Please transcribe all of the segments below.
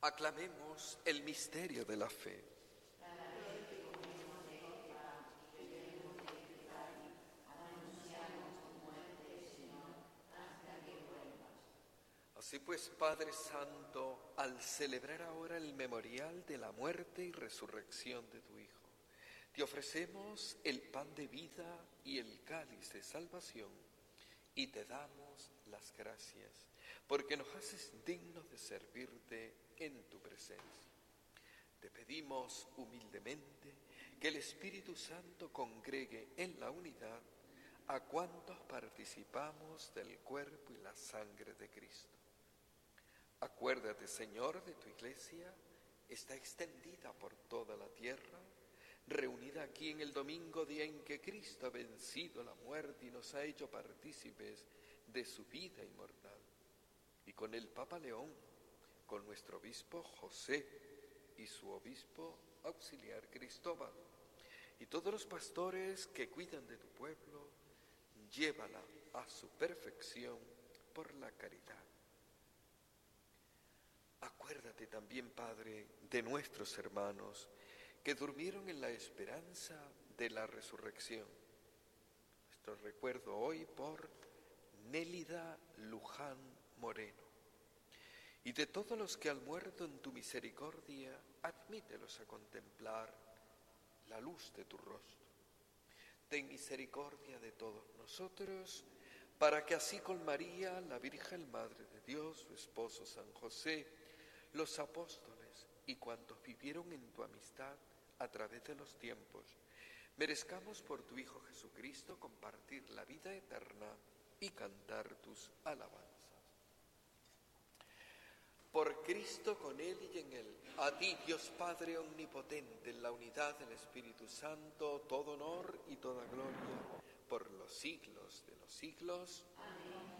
Aclamemos el misterio de la fe. Así pues, Padre Santo, al celebrar ahora el memorial de la muerte y resurrección de tu Hijo, te ofrecemos el pan de vida y el cáliz de salvación y te damos las gracias porque nos haces dignos de servirte en tu presencia. Te pedimos humildemente que el Espíritu Santo congregue en la unidad a cuantos participamos del cuerpo y la sangre de Cristo. Acuérdate, Señor, de tu iglesia, está extendida por toda la tierra, reunida aquí en el domingo, día en que Cristo ha vencido la muerte y nos ha hecho partícipes de su vida inmortal. Y con el Papa León, con nuestro obispo José y su obispo auxiliar Cristóbal, y todos los pastores que cuidan de tu pueblo, llévala a su perfección por la caridad. Acuérdate también, Padre, de nuestros hermanos que durmieron en la esperanza de la resurrección. Nuestro recuerdo hoy por Nélida Luján Moreno. Y de todos los que han muerto en tu misericordia, admítelos a contemplar la luz de tu rostro. Ten misericordia de todos nosotros, para que así con María, la Virgen Madre de Dios, su esposo San José, los apóstoles y cuantos vivieron en tu amistad a través de los tiempos, merezcamos por tu Hijo Jesucristo compartir la vida eterna y cantar tus alabanzas. Por Cristo, con Él y en Él, a ti, Dios Padre omnipotente, en la unidad del Espíritu Santo, todo honor y toda gloria, por los siglos de los siglos. Amén.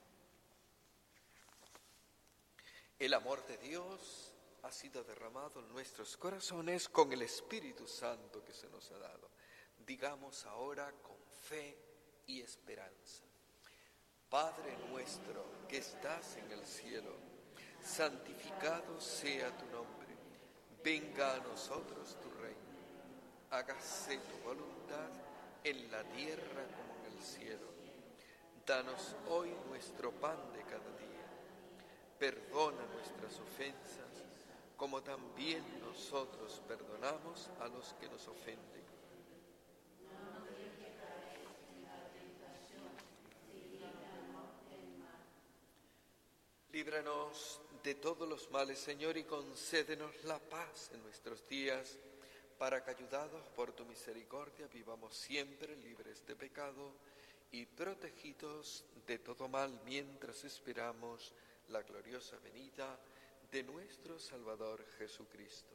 El amor de Dios ha sido derramado en nuestros corazones con el Espíritu Santo que se nos ha dado. Digamos ahora con fe y esperanza: Padre nuestro que estás en el cielo, santificado sea tu nombre. Venga a nosotros tu reino. Hágase tu voluntad en la tierra como en el cielo. Danos hoy nuestro pan de cada día. Perdona nuestras ofensas, como también nosotros perdonamos a los que nos ofenden. Líbranos de todos los males, Señor, y concédenos la paz en nuestros días, para que, ayudados por tu misericordia, vivamos siempre libres de pecado y protegidos de todo mal, mientras esperamos la gloriosa venida de nuestro Salvador Jesucristo.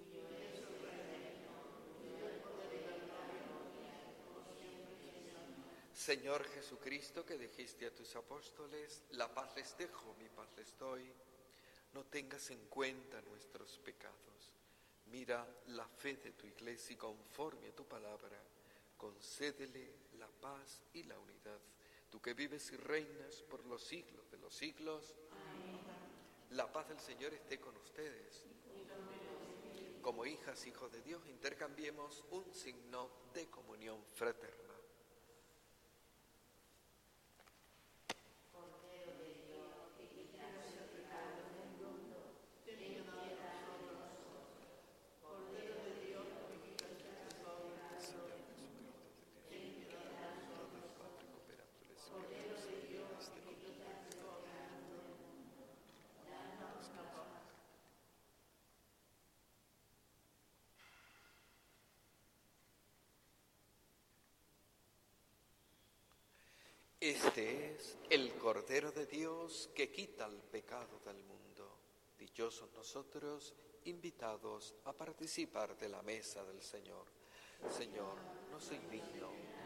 Señor Jesucristo, que dijiste a tus apóstoles: la paz les dejo, mi paz les doy, no tengas en cuenta nuestros pecados. Mira la fe de tu iglesia y conforme a tu palabra, concédele la paz y la unidad. Tú que vives y reinas por los siglos de los siglos. Amén. La paz del Señor esté con ustedes. Como hijas, hijos de Dios, intercambiemos un signo de comunión fraterna. Este es el Cordero de Dios que quita el pecado del mundo. Dichosos nosotros, invitados a participar de la mesa del Señor. Señor, no soy digno